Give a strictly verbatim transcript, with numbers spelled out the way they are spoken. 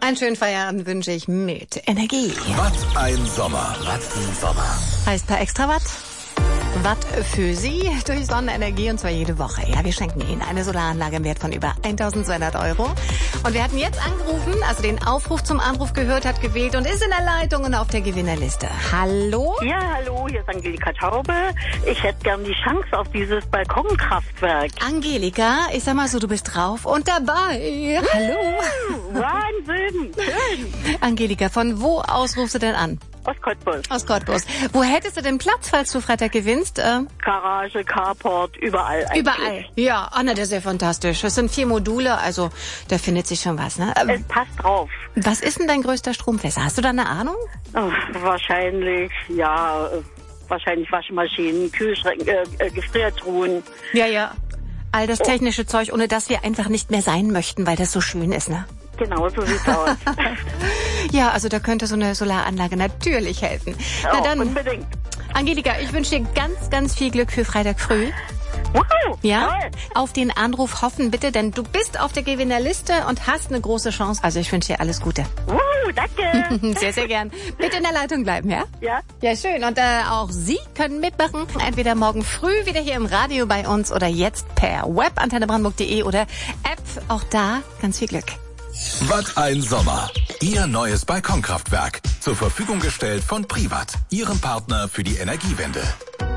Einen schönen Feierabend wünsche ich mit Energie. Watt ein Sommer. Watt im Sommer. Heißt per Extrawatt. Watt für Sie durch Sonnenenergie und zwar jede Woche. Ja, wir schenken Ihnen eine Solaranlage im Wert von über eintausendzweihundert Euro. Und wir hatten jetzt angerufen, also den Aufruf zum Anruf gehört, hat gewählt und ist in der Leitung und auf der Gewinnerliste. Hallo? Ja, hallo, hier ist Angelika Taube. Ich hätte gern die Chance auf dieses Balkonkraftwerk. Angelika, ich sag mal so, du bist drauf und dabei. Hallo? Wahnsinn, schön. Angelika, von wo aus rufst du denn an? Aus Cottbus. Aus Cottbus. Wo hättest du denn Platz, falls du Freitag gewinnst? Äh, Garage, Carport, überall eigentlich. überall. Ja, Anna, das ist ja fantastisch. Es sind vier Module, also da findet sich schon was, ne? Ähm, Es passt drauf. was ist denn dein größter Stromfresser? Hast du da eine Ahnung? Oh, wahrscheinlich, ja, äh, wahrscheinlich Waschmaschinen, Kühlschränke, äh, äh, Gefriertruhen. Ja, ja. All das technische Zeug, ohne das wir einfach nicht mehr sein möchten, weil das so schön ist, ne? Genau, so sieht's aus. Ja, also da könnte so eine Solaranlage natürlich helfen. Na Oh, dann, unbedingt. Angelika, ich wünsche dir ganz, ganz viel Glück für Freitag früh. Wow, Ja? toll. Auf den Anruf hoffen bitte, denn du bist auf der Gewinnerliste und hast eine große Chance. Also ich wünsche dir alles Gute. Wow, danke. Sehr, sehr gern. Bitte in der Leitung bleiben, ja? Ja. Ja, schön. Und äh, auch Sie können mitmachen. Entweder morgen früh wieder hier im Radio bei uns oder jetzt per Web, antenne brandenburg punkt de oder App. Auch da ganz viel Glück. Watt ein Sommer. Ihr neues Balkonkraftwerk. Zur Verfügung gestellt von Privat, Ihrem Partner für die Energiewende.